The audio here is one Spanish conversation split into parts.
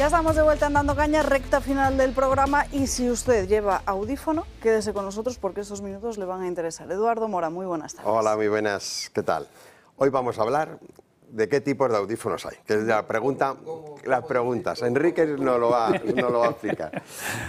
Ya estamos de vuelta en Dando Caña, recta final del programa, y si usted lleva audífono, quédese con nosotros porque estos minutos le van a interesar. Eduardo Mora, muy buenas tardes. Hola, muy buenas, ¿qué tal? Hoy vamos a hablar de qué tipos de audífonos hay, que es la pregunta, las preguntas. Enrique no lo va a explicar.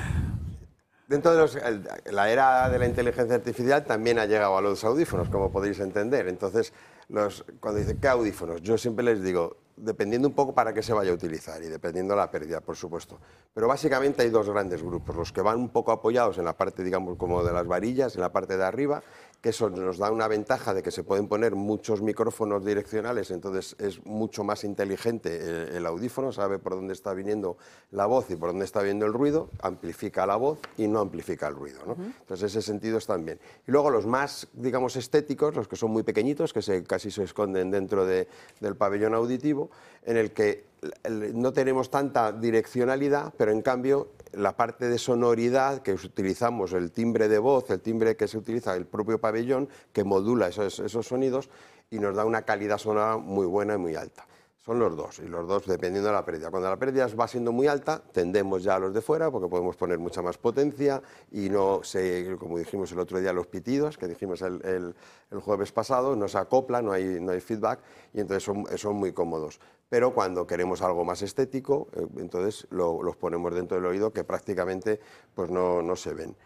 Dentro de la era de la inteligencia artificial también ha llegado a los audífonos, como podéis entender. Entonces, cuando dicen ¿qué audífonos? Yo siempre les digo, dependiendo un poco para qué se vaya a utilizar y dependiendo de la pérdida, por supuesto. Pero básicamente hay dos grandes grupos, los que van un poco apoyados en la parte, digamos, como de las varillas, en la parte de arriba, que eso nos da una ventaja de que se pueden poner muchos micrófonos direccionales, entonces es mucho más inteligente el audífono, sabe por dónde está viniendo la voz y por dónde está viniendo el ruido, amplifica la voz y no amplifica el ruido, ¿no? Entonces, en ese sentido están bien. Y luego los más, digamos, estéticos, los que son muy pequeñitos, que casi se esconden dentro del pabellón auditivo, en el que no tenemos tanta direccionalidad, pero en cambio la parte de sonoridad que utilizamos, el timbre de voz, el timbre que se utiliza el propio pabellón, que modula esos sonidos y nos da una calidad sonora muy buena y muy alta. Son los dos, y los dos dependiendo de la pérdida. Cuando la pérdida va siendo muy alta, tendemos ya a los de fuera, porque podemos poner mucha más potencia y no se, como dijimos el otro día, los pitidos, que dijimos el jueves pasado, no se acopla, no hay feedback, y entonces son muy cómodos. Pero cuando queremos algo más estético, entonces los ponemos dentro del oído, que prácticamente pues no se ven.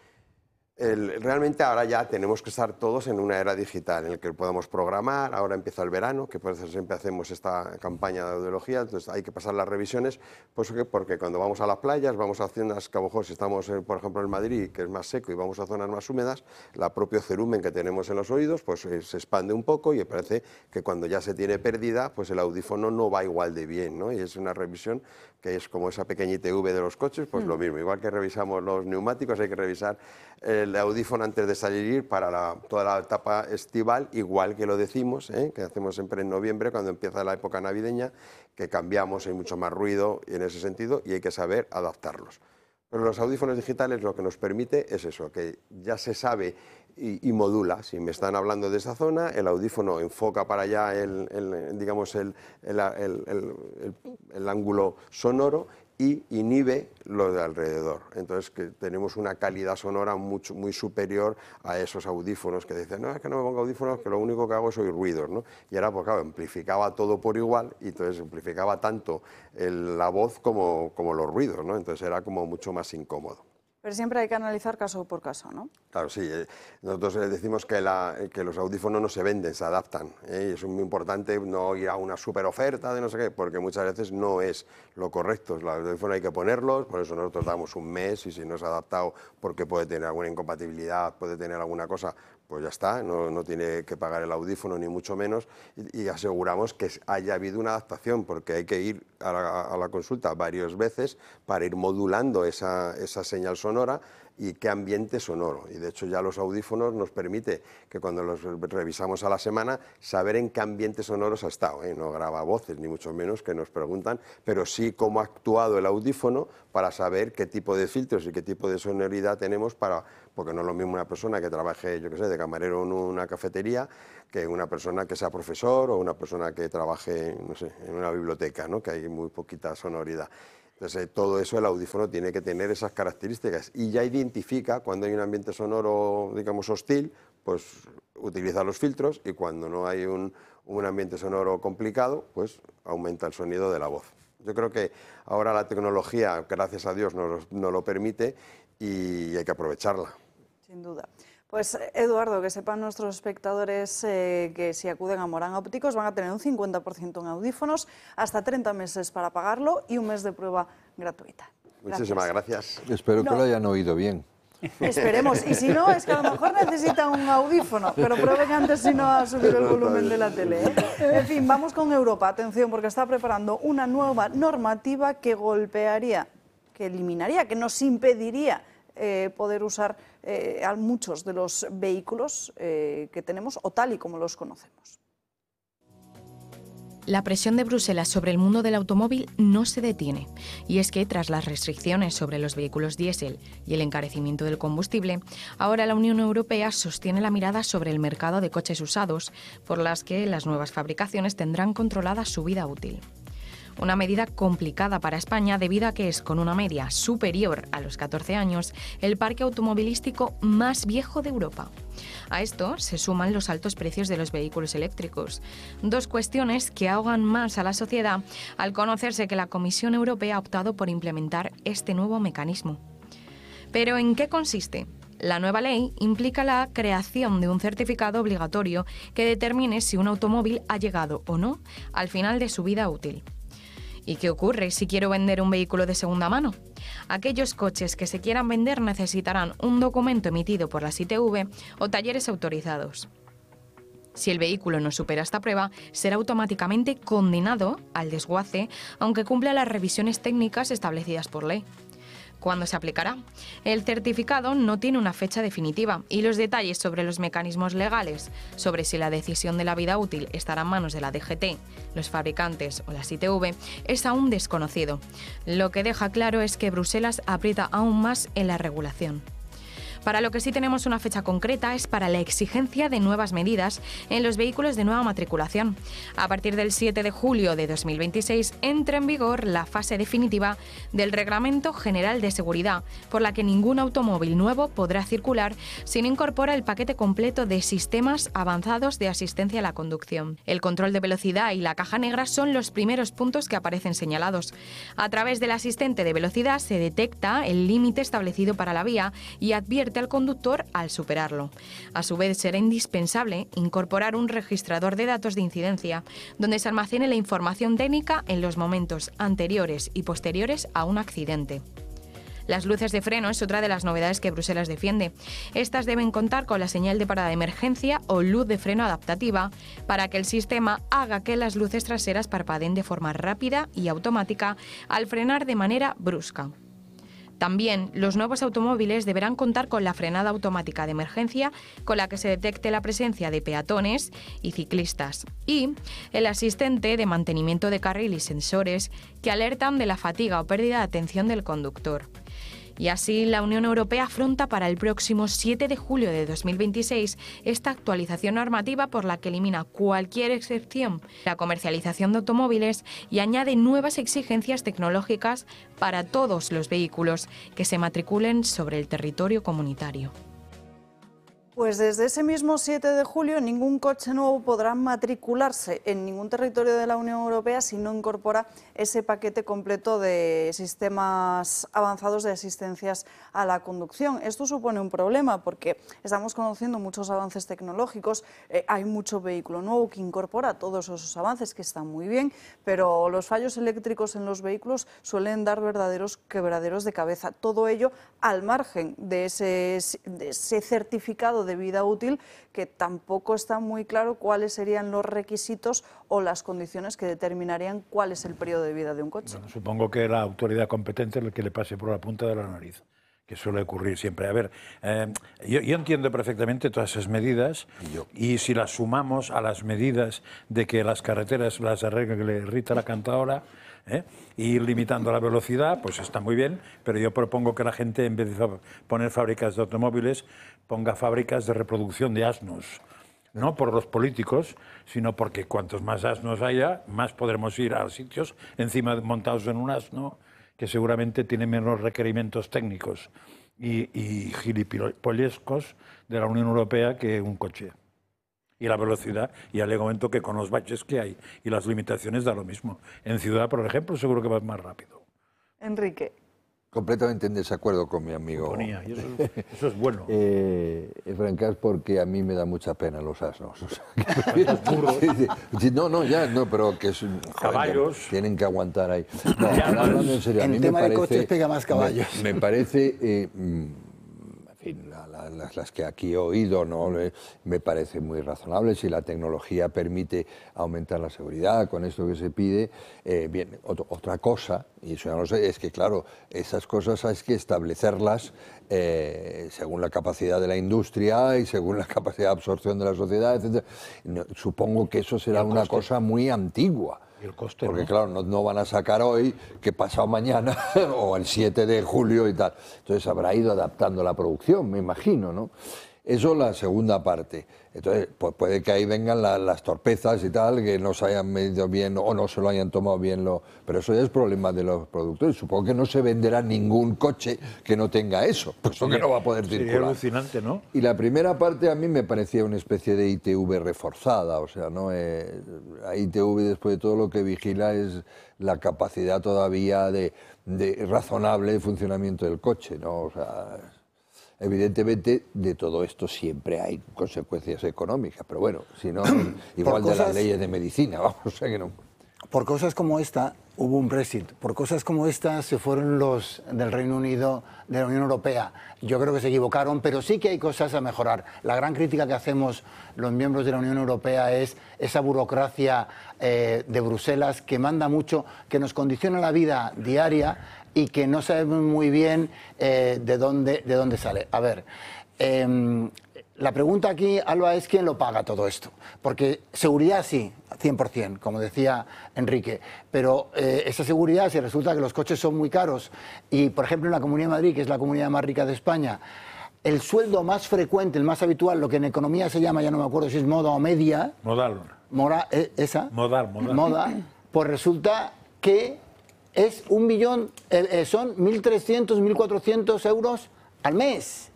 Realmente ahora ya tenemos que estar todos en una era digital en la que podamos programar. Ahora empieza el verano, que por eso siempre hacemos esta campaña de audiología, entonces hay que pasar las revisiones, pues, porque cuando vamos a las playas, vamos a zonas que a lo mejor si estamos, por ejemplo, en Madrid, que es más seco, y vamos a zonas más húmedas, el propio cerumen que tenemos en los oídos pues se expande un poco y parece que cuando ya se tiene pérdida, pues el audífono no va igual de bien, ¿no? Y es una revisión que es como esa pequeña ITV de los coches, pues lo mismo, igual que revisamos los neumáticos, hay que revisar el audífono antes de salir para toda la etapa estival, igual que lo decimos, que hacemos siempre en noviembre, cuando empieza la época navideña, que cambiamos, hay mucho más ruido en ese sentido y hay que saber adaptarlos. Pero los audífonos digitales lo que nos permite es eso, que ya se sabe y modula. Si me están hablando de esa zona, el audífono enfoca para allá digamos el ángulo sonoro y inhibe lo de alrededor. Entonces que tenemos una calidad sonora muy superior a esos audífonos que dicen, no, es que no me pongo audífonos, que lo único que hago es oír ruidos, ¿no? Y ahora, pues claro, amplificaba todo por igual y entonces amplificaba tanto la voz como los ruidos, ¿no? Entonces era como mucho más incómodo. Pero siempre hay que analizar caso por caso, ¿no? Claro, sí. Nosotros decimos que los audífonos no se venden, se adaptan. Y es muy importante no ir a una super oferta de no sé qué, porque muchas veces no es lo correcto. Los audífonos hay que ponerlos, por eso nosotros damos un mes y si no se ha adaptado porque puede tener alguna incompatibilidad, puede tener alguna cosa, pues ya está, no tiene que pagar el audífono ni mucho menos y aseguramos que haya habido una adaptación porque hay que ir a la consulta varias veces para ir modulando esa señal sonora y qué ambiente sonoro. Y de hecho ya los audífonos nos permite que cuando los revisamos a la semana saber en qué ambiente sonoros ha estado, no graba voces ni mucho menos que nos preguntan, pero sí cómo ha actuado el audífono para saber qué tipo de filtros y qué tipo de sonoridad tenemos porque no es lo mismo una persona que trabaje, yo qué sé, de camarero en una cafetería que una persona que sea profesor o una persona que trabaje, no sé, en una biblioteca, ¿no? Que hay muy poquita sonoridad. Entonces, todo eso el audífono tiene que tener esas características y ya identifica cuando hay un ambiente sonoro, digamos, hostil, pues utiliza los filtros y cuando no hay un ambiente sonoro complicado, pues aumenta el sonido de la voz. Yo creo que ahora la tecnología, gracias a Dios, nos lo permite y hay que aprovecharla. Sin duda. Pues Eduardo, que sepan nuestros espectadores que si acuden a Morán Ópticos van a tener un 50% en audífonos, hasta 30 meses para pagarlo y un mes de prueba gratuita. Muchísimas gracias. Espero que lo hayan oído bien. Esperemos, y si no, es que a lo mejor necesitan un audífono, pero prueben antes si no a subir el volumen de la tele, ¿eh? En fin, vamos con Europa, atención, porque está preparando una nueva normativa que golpearía, que eliminaría, que nos impediría poder usar a muchos de los vehículos que tenemos o tal y como los conocemos. La presión de Bruselas sobre el mundo del automóvil no se detiene. Y es que tras las restricciones sobre los vehículos diésel y el encarecimiento del combustible, ahora la Unión Europea sostiene la mirada sobre el mercado de coches usados, por las que las nuevas fabricaciones tendrán controlada su vida útil. una medida complicada para España debido a que es, con una media superior a los 14 años, el parque automovilístico más viejo de Europa. A esto se suman los altos precios de los vehículos eléctricos, dos cuestiones que ahogan más a la sociedad al conocerse que la Comisión Europea ha optado por implementar este nuevo mecanismo. ¿Pero en qué consiste? La nueva ley implica la creación de un certificado obligatorio que determine si un automóvil ha llegado o no al final de su vida útil. ¿Y qué ocurre si quiero vender un vehículo de segunda mano? Aquellos coches que se quieran vender necesitarán un documento emitido por las ITV o talleres autorizados. Si el vehículo no supera esta prueba, será automáticamente condenado al desguace, aunque cumpla las revisiones técnicas establecidas por ley. ¿Cuándo se aplicará? El certificado no tiene una fecha definitiva y los detalles sobre los mecanismos legales, sobre si la decisión de la vida útil estará en manos de la DGT, los fabricantes o las ITV, es aún desconocido. Lo que deja claro es que Bruselas aprieta aún más en la regulación. Para lo que sí tenemos una fecha concreta es para la exigencia de nuevas medidas en los vehículos de nueva matriculación. A partir del 7 de julio de 2026 entra en vigor la fase definitiva del Reglamento General de Seguridad, por la que ningún automóvil nuevo podrá circular si no incorpora el paquete completo de sistemas avanzados de asistencia a la conducción. El control de velocidad y la caja negra son los primeros puntos que aparecen señalados. A través del asistente de velocidad se detecta el límite establecido para la vía y advierte al conductor al superarlo. A su vez, será indispensable incorporar un registrador de datos de incidencia, donde se almacene la información técnica en los momentos anteriores y posteriores a un accidente. Las luces de freno es otra de las novedades que Bruselas defiende. Estas deben contar con la señal de parada de emergencia o luz de freno adaptativa para que el sistema haga que las luces traseras parpadeen de forma rápida y automática al frenar de manera brusca. También, los nuevos automóviles deberán contar con la frenada automática de emergencia con la que se detecte la presencia de peatones y ciclistas, y el asistente de mantenimiento de carril y sensores que alertan de la fatiga o pérdida de atención del conductor. Y así, la Unión Europea afronta para el próximo 7 de julio de 2026 esta actualización normativa por la que elimina cualquier excepción a la comercialización de automóviles y añade nuevas exigencias tecnológicas para todos los vehículos que se matriculen sobre el territorio comunitario. Pues desde ese mismo 7 de julio ningún coche nuevo podrá matricularse en ningún territorio de la Unión Europea si no incorpora ese paquete completo de sistemas avanzados de asistencias a la conducción. Esto supone un problema porque estamos conociendo muchos avances tecnológicos, hay mucho vehículo nuevo que incorpora todos esos avances que están muy bien, pero los fallos eléctricos en los vehículos suelen dar verdaderos quebraderos de cabeza. Todo ello al margen de ese certificado de vida útil, que tampoco está muy claro cuáles serían los requisitos o las condiciones que determinarían cuál es el periodo de vida de un coche. Bueno, supongo que la autoridad competente es el que le pase por la punta de la nariz, que suele ocurrir siempre. A ver, yo entiendo perfectamente todas esas medidas y si las sumamos a las medidas de que las carreteras las arregle Rita la cantadora, y ir limitando la velocidad, pues está muy bien, pero yo propongo que la gente, en vez de poner fábricas de automóviles, ponga fábricas de reproducción de asnos. No por los políticos, sino porque cuantos más asnos haya, más podremos ir a sitios encima montados en un asno, que seguramente tiene menos requerimientos técnicos y gilipollescos de la Unión Europea que un coche. Y la velocidad, y al momento que con los baches que hay y las limitaciones da lo mismo. En ciudad, por ejemplo, seguro que va más rápido. Enrique. Completamente en desacuerdo con mi amigo. Eso es bueno. Francas, porque a mí me da mucha pena los asnos. O sea, pero que caballos. Tienen que aguantar ahí. No, hablando en serio, a mí tema de coches pega más caballos. Me parece... en fin, las que aquí he oído, ¿no? Me parece muy razonable. Si la tecnología permite aumentar la seguridad con esto que se pide, bien, otra cosa, y eso ya no sé, es que claro, esas cosas hay que establecerlas según la capacidad de la industria y según la capacidad de absorción de la sociedad, etc. Supongo que eso será una cosa muy antigua. Y el coste, porque claro, no van a sacar hoy que pasado mañana o el 7 de julio y tal. Entonces habrá ido adaptando la producción, me imagino, ¿no? Eso la segunda parte. Entonces, pues puede que ahí vengan las torpezas y tal, que no se hayan medido bien o no se lo hayan tomado bien. Pero eso ya es problema de los productores. Supongo que no se venderá ningún coche que no tenga eso, pues que no va a poder circular. Sería alucinante, ¿no? Y la primera parte a mí me parecía una especie de ITV reforzada. O sea, ¿no? La ITV, después de todo, lo que vigila es la capacidad todavía de razonable de funcionamiento del coche, ¿no? O sea, evidentemente, de todo esto siempre hay consecuencias económicas, pero bueno, si no, igual de las leyes de medicina, vamos, o sea que no. Por cosas como esta hubo un Brexit, por cosas como esta se fueron los del Reino Unido de la Unión Europea. Yo creo que se equivocaron, pero sí que hay cosas a mejorar. La gran crítica que hacemos los miembros de la Unión Europea es esa burocracia de Bruselas que manda mucho, que nos condiciona la vida diaria y que no sabemos muy bien de dónde sale. A ver, la pregunta aquí, Alba, es quién lo paga todo esto. Porque seguridad sí, 100%, como decía Enrique, pero esa seguridad, si resulta que los coches son muy caros y, por ejemplo, en la Comunidad de Madrid, que es la comunidad más rica de España, el sueldo más frecuente, el más habitual, lo que en economía se llama, ya no me acuerdo si es moda o media... Modal. ¿Esa? Modal. Moda, pues resulta que es son 1.300, 1.400 euros al mes.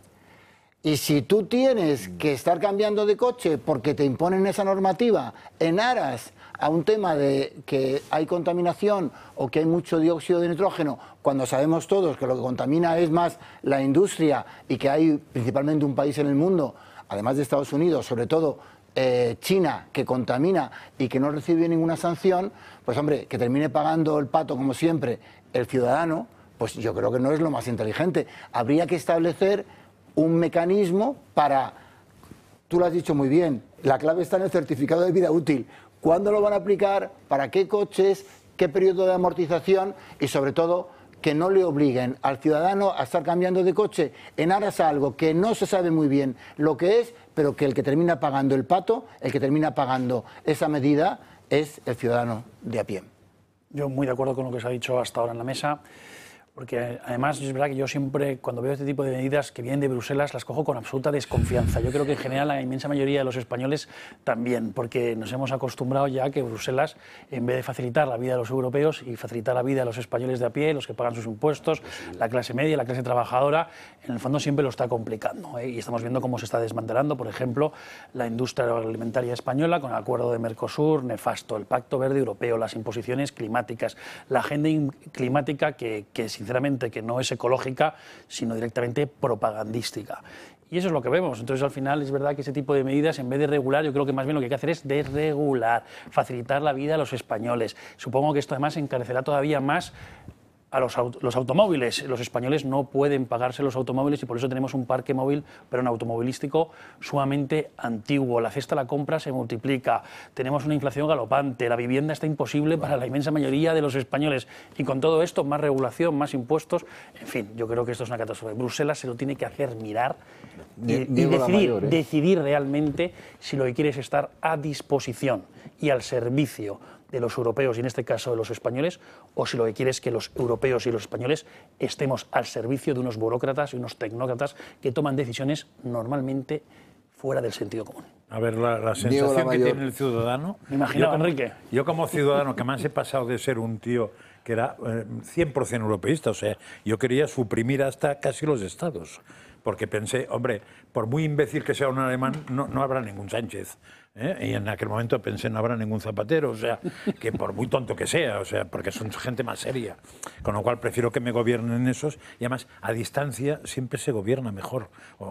Y si tú tienes que estar cambiando de coche porque te imponen esa normativa en aras a un tema de que hay contaminación o que hay mucho dióxido de nitrógeno, cuando sabemos todos que lo que contamina es más la industria y que hay principalmente un país en el mundo, además de Estados Unidos, sobre todo China, que contamina y que no recibe ninguna sanción, pues hombre, que termine pagando el pato como siempre el ciudadano, pues yo creo que no es lo más inteligente. Habría que establecer un mecanismo para, tú lo has dicho muy bien, la clave está en el certificado de vida útil. ¿Cuándo lo van a aplicar? ¿Para qué coches? ¿Qué periodo de amortización? Y sobre todo, que no le obliguen al ciudadano a estar cambiando de coche en aras a algo que no se sabe muy bien lo que es, pero que el que termina pagando el pato, el que termina pagando esa medida, es el ciudadano de a pie. Yo muy de acuerdo con lo que se ha dicho hasta ahora en la mesa, porque además es verdad que yo siempre, cuando veo este tipo de medidas que vienen de Bruselas, las cojo con absoluta desconfianza. Yo creo que en general la inmensa mayoría de los españoles también, porque nos hemos acostumbrado ya que Bruselas, en vez de facilitar la vida de los europeos y facilitar la vida de los españoles de a pie, los que pagan sus impuestos, la clase media, la clase trabajadora, en el fondo siempre lo está complicando, ¿eh? Y estamos viendo cómo se está desmantelando, por ejemplo, la industria agroalimentaria española con el acuerdo de Mercosur, nefasto, el Pacto Verde Europeo, las imposiciones climáticas, la agenda climática que sinceramente, que no es ecológica, sino directamente propagandística. Y eso es lo que vemos. Entonces, al final, es verdad que ese tipo de medidas, en vez de regular, yo creo que más bien lo que hay que hacer es desregular, facilitar la vida a los españoles. Supongo que esto, además, encarecerá todavía más a los automóviles. Los españoles no pueden pagarse los automóviles y por eso tenemos un parque móvil, pero un automovilístico sumamente antiguo. La cesta de la compra se multiplica, tenemos una inflación galopante, la vivienda está imposible para la inmensa mayoría de los españoles. Y con todo esto, más regulación, más impuestos, en fin, yo creo que esto es una catástrofe. Bruselas se lo tiene que hacer mirar y decidir realmente si lo que quiere es estar a disposición y al servicio de los europeos y en este caso de los españoles, o si lo que quiere es que los europeos y los españoles estemos al servicio de unos burócratas y unos tecnócratas que toman decisiones normalmente fuera del sentido común. A ver, la sensación que tiene el ciudadano... Me imaginaba, Enrique. Yo como ciudadano, que más he pasado de ser un tío que era 100% europeísta, o sea, yo quería suprimir hasta casi los estados, porque pensé, hombre, por muy imbécil que sea un alemán, no habrá ningún Sánchez. Y en aquel momento pensé, no habrá ningún Zapatero, o sea, que por muy tonto que sea, o sea, porque son gente más seria. Con lo cual prefiero que me gobiernen esos, y además a distancia siempre se gobierna mejor.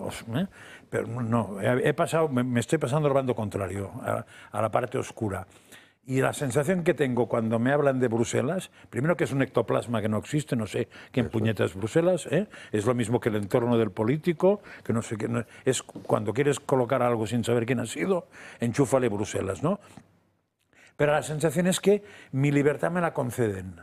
Pero no, me estoy pasando al bando contrario, a la parte oscura. Y la sensación que tengo cuando me hablan de Bruselas, primero que es un ectoplasma que no existe, no sé quién puñeta es Bruselas, es lo mismo que el entorno del político, que no sé qué, es cuando quieres colocar algo sin saber quién ha sido, enchúfale Bruselas, ¿no? Pero la sensación es que mi libertad me la conceden.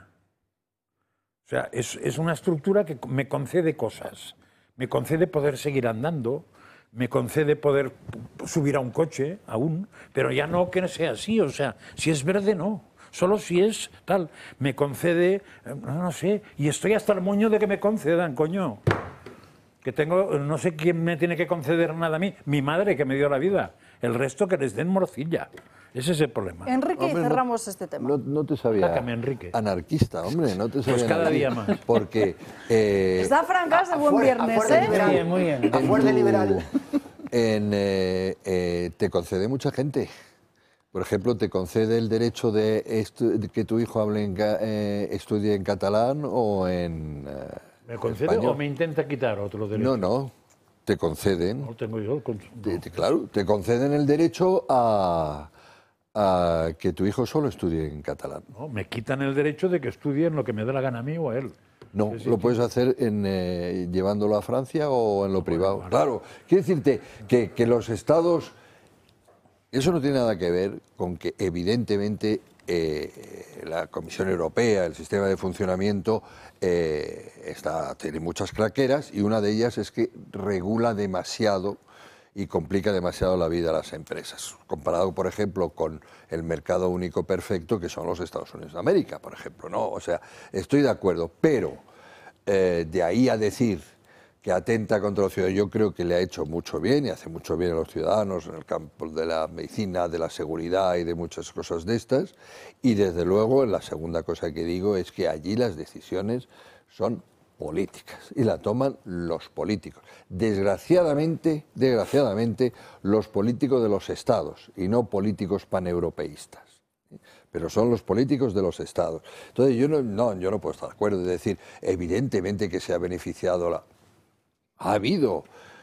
O sea, es una estructura que me concede cosas, me concede poder seguir andando, me concede poder subir a un coche aún, pero ya no que sea así, o sea, si es verde no, solo si es tal, me concede, no sé, y estoy hasta el moño de que me concedan, coño. que tengo, no sé quién me tiene que conceder nada a mí, mi madre que me dio la vida, el resto que les den morcilla. Ese es el problema. Enrique, Hombre, y cerramos este tema. No te sabía Sácame, Enrique. anarquista, hombre, no te sabía Pues cada día más. Porque... Está Francas de buen viernes, ¿eh? Muy bien. A fuerza liberal. te concede mucha gente. Por ejemplo, te concede el derecho de que tu hijo estudie en catalán o en ¿Me concede español. o me intenta quitar otro derecho? No, te conceden. No tengo yo. Claro, te conceden el derecho a que tu hijo solo estudie en catalán. No, me quitan el derecho de que estudie en lo que me dé la gana a mí o a él. No, Sí, sí, lo sí. puedes hacer llevándolo a Francia o en lo privado. Claro, quiero decirte que los estados... Eso no tiene nada que ver con que evidentemente la Comisión Europea, el sistema de funcionamiento, tiene muchas craqueras y una de ellas es que regula demasiado y complica demasiado la vida a las empresas, comparado, por ejemplo, con el mercado único perfecto que son los Estados Unidos de América, por ejemplo, ¿no? O sea, estoy de acuerdo, pero de ahí a decir que atenta contra los ciudadanos, yo creo que le ha hecho mucho bien y hace mucho bien a los ciudadanos en el campo de la medicina, de la seguridad y de muchas cosas de estas, y desde luego la segunda cosa que digo es que allí las decisiones son políticas y la toman los políticos. Desgraciadamente, los políticos de los estados y no políticos paneuropeístas. Pero son los políticos de los estados. Entonces yo no puedo estar de acuerdo de decir, evidentemente que se ha beneficiado la... Ha habido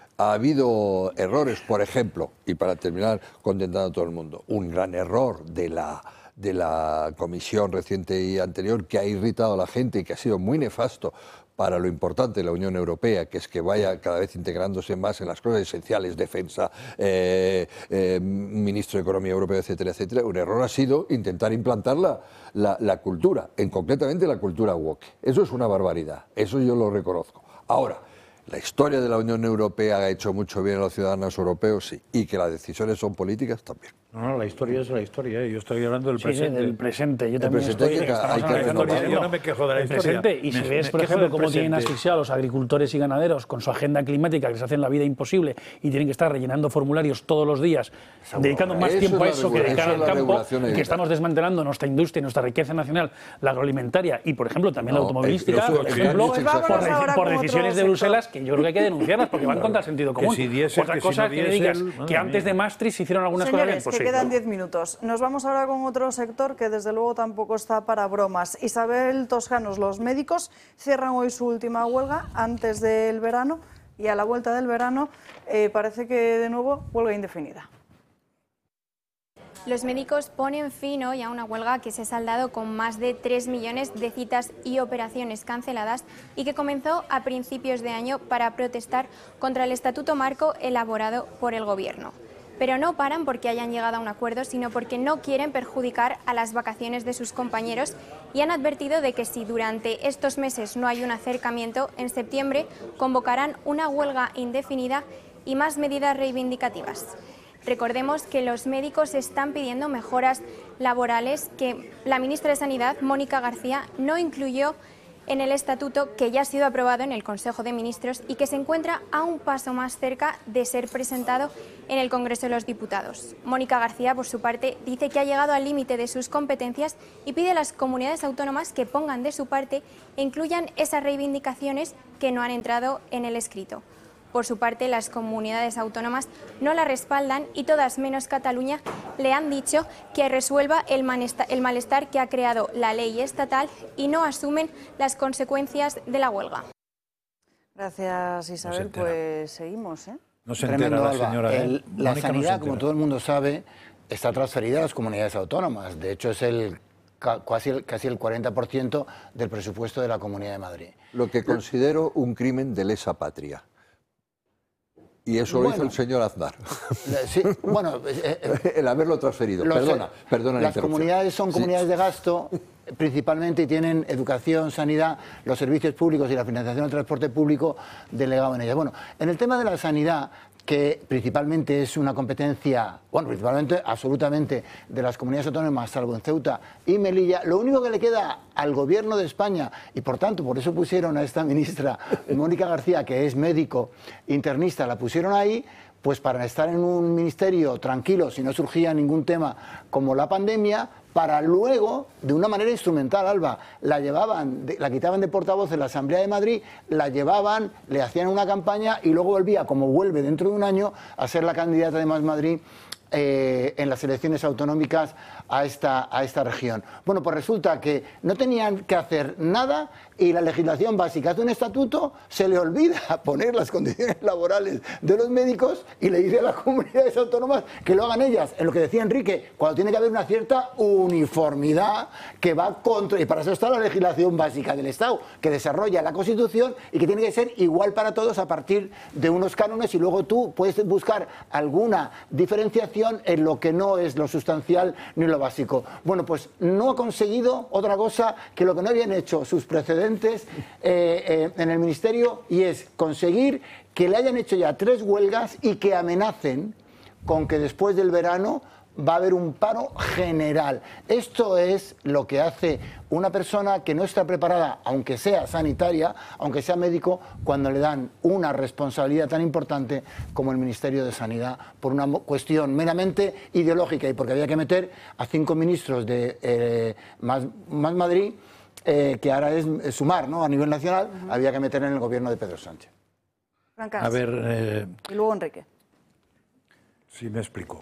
errores, por ejemplo, y para terminar contentando a todo el mundo, un gran error de la comisión reciente y anterior que ha irritado a la gente y que ha sido muy nefasto para lo importante de la Unión Europea, que es que vaya cada vez integrándose más en las cosas esenciales, defensa, ministro de Economía Europeo, etcétera, etcétera. Un error ha sido intentar implantar la cultura, concretamente la cultura woke. Eso es una barbaridad, eso yo lo reconozco. Ahora, la historia de la Unión Europea ha hecho mucho bien a los ciudadanos europeos, sí, y que las decisiones son políticas también. No, la historia es la historia, yo estoy hablando del Sí, presente. del presente. Yo El también presente estoy... hay que analizando renovarlo. el Yo no me quejo de la historia. presente. Y si ves, por ejemplo, cómo tienen asfixiados a los agricultores y ganaderos con su agenda climática, que les hacen la vida imposible y tienen que estar rellenando formularios todos los días, dedicando más Eso tiempo a es la eso que dedicar al regulación, campo, regulación y que evita. estamos desmantelando nuestra industria, nuestra riqueza nacional, la agroalimentaria y, por ejemplo, también la automovilística, eso por es ejemplo, pues vámonos ahora por con decisiones otro de Bruselas que yo creo que hay que denunciarlas porque van contra el sentido común. si diésel, Otra que si cosa no es que me digas diésel, que madre antes mía. de Maastricht se hicieron algunas cosas bien. Señores, Pues que sí, quedan ¿no? 10 minutos. Nos vamos ahora con otro sector que desde luego tampoco está para bromas. Isabel Toscanos, los médicos cierran hoy su última huelga antes del verano y a la vuelta del verano parece que de nuevo huelga indefinida. Los médicos ponen fin hoy a una huelga que se ha saldado con más de 3 millones de citas y operaciones canceladas y que comenzó a principios de año para protestar contra el estatuto marco elaborado por el Gobierno. Pero no paran porque hayan llegado a un acuerdo, sino porque no quieren perjudicar a las vacaciones de sus compañeros y han advertido de que si durante estos meses no hay un acercamiento, en septiembre convocarán una huelga indefinida y más medidas reivindicativas. Recordemos que los médicos están pidiendo mejoras laborales que la ministra de Sanidad, Mónica García, no incluyó en el estatuto que ya ha sido aprobado en el Consejo de Ministros y que se encuentra a un paso más cerca de ser presentado en el Congreso de los Diputados. Mónica García, por su parte, dice que ha llegado al límite de sus competencias y pide a las comunidades autónomas que pongan de su parte e incluyan esas reivindicaciones que no han entrado en el escrito. Por su parte, las comunidades autónomas no la respaldan y todas menos Cataluña le han dicho que resuelva el malestar que ha creado la ley estatal y no asumen las consecuencias de la huelga. Gracias, Isabel. Pues seguimos, ¿eh? No se entera Tremendo, la Alba. señora. La Mónica no se sanidad, entera. como todo el mundo sabe, está transferida a las comunidades autónomas. De hecho, es casi el 40% del presupuesto de la Comunidad de Madrid. Lo que considero un crimen de lesa patria. Y eso lo hizo el señor Aznar. Sí, bueno, El haberlo transferido. Perdona la las interrupción. comunidades son comunidades de gasto principalmente y tienen educación, sanidad, los servicios públicos y la financiación del transporte público delegado en ellas. Bueno, en el tema de la sanidad, que principalmente es una competencia, bueno, principalmente, absolutamente, de las comunidades autónomas, salvo en Ceuta y Melilla, lo único que le queda al gobierno de España, y por tanto, por eso pusieron a esta ministra, Mónica García, que es médico internista, la pusieron ahí, pues para estar en un ministerio tranquilo, si no surgía ningún tema como la pandemia, para luego, de una manera instrumental, Alba, la quitaban de portavoz en la Asamblea de Madrid, la llevaban, le hacían una campaña y luego volvía, como vuelve dentro de un año, a ser la candidata de Más Madrid en las elecciones autonómicas a esta región. Bueno, pues resulta que no tenían que hacer nada y la legislación básica hace un estatuto, se le olvida poner las condiciones laborales de los médicos y le dice a las comunidades autónomas que lo hagan ellas. En lo que decía Enrique, cuando tiene que haber una cierta uniformidad que va contra... Y para eso está la legislación básica del Estado, que desarrolla la Constitución y que tiene que ser igual para todos a partir de unos cánones y luego tú puedes buscar alguna diferenciación en lo que no es lo sustancial ni lo básico. Bueno, pues no ha conseguido otra cosa que lo que no habían hecho sus precedentes en el Ministerio, y es conseguir que le hayan hecho ya 3 huelgas y que amenacen con que después del verano va a haber un paro general. Esto es lo que hace una persona que no está preparada, aunque sea sanitaria, aunque sea médico, cuando le dan una responsabilidad tan importante como el Ministerio de Sanidad, por una cuestión meramente ideológica y porque había que meter a 5 ministros de Más Madrid, que ahora es Sumar, ¿no? A nivel nacional, había que meter en el gobierno de Pedro Sánchez. A ver... y luego Enrique. Sí, me explico.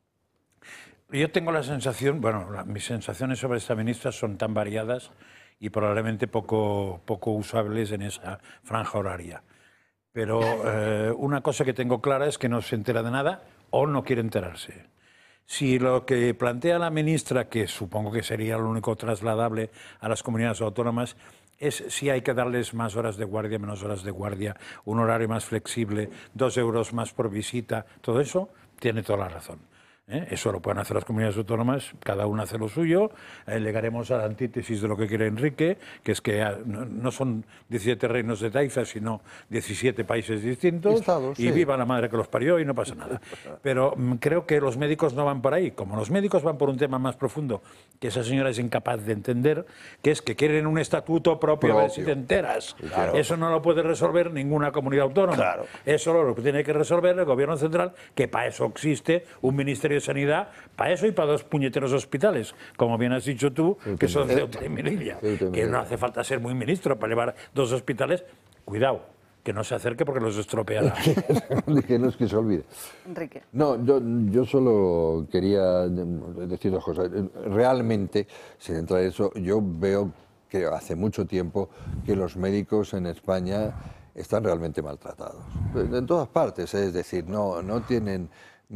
Yo tengo la sensación, bueno, mis sensaciones sobre esta ministra son tan variadas y probablemente poco usables en esa franja horaria. Pero una cosa que tengo clara es que no se entera de nada o no quiere enterarse. Si lo que plantea la ministra, que supongo que sería lo único trasladable a las comunidades autónomas, es si hay que darles más horas de guardia, menos horas de guardia, un horario más flexible, 2 euros más por visita, todo eso, tiene toda la razón. Eso lo pueden hacer las comunidades autónomas, cada una hace lo suyo. Llegaremos a la antítesis de lo que quiere Enrique, que es que no son 17 reinos de taifa, sino 17 países distintos. Estados, y sí. viva la madre que los parió y no pasa nada. Pero creo que los médicos no van por ahí. Como los médicos van por un tema más profundo, que esa señora es incapaz de entender, que es que quieren un estatuto propio. A ver si te enteras. Claro. Eso no lo puede resolver ninguna comunidad autónoma. Claro. Eso lo tiene que resolver el gobierno central, que para eso existe un ministerio de Sanidad, para eso y para 2 puñeteros hospitales, como bien has dicho tú, que son Ceuta y Melilla, que no hace falta ser muy ministro para llevar 2 hospitales. Cuidado, que no se acerque porque los estropeará. Que no es que se olvide. Enrique. No, yo solo quería decir 2 cosas. Realmente, sin entrar en eso, yo veo que hace mucho tiempo que los médicos en España están realmente maltratados. En todas partes, es decir, no tienen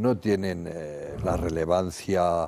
la relevancia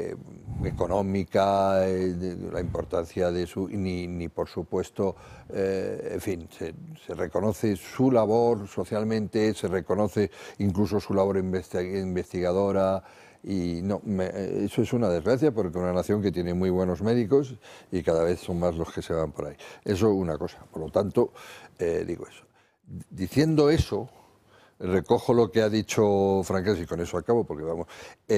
económica, la importancia de su... Ni por supuesto, en fin, se reconoce su labor socialmente, se reconoce incluso su labor investigadora, y no, eso es una desgracia porque una nación que tiene muy buenos médicos y cada vez son más los que se van por ahí. Eso es una cosa. Por lo tanto, digo eso. Diciendo eso, recojo lo que ha dicho Franqués y con eso acabo porque vamos,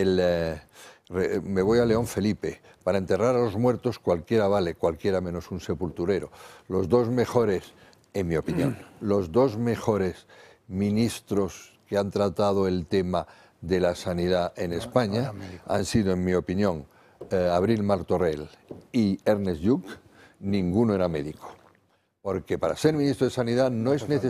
me voy a León Felipe. Para enterrar a los muertos cualquiera vale, cualquiera menos un sepulturero. Los 2 mejores, en mi opinión, los 2 mejores ministros que han tratado el tema de la sanidad en España han sido, en mi opinión, Abril Martorell y Ernest Lluch. Ninguno era médico. Porque para ser ministro de Sanidad no es necesario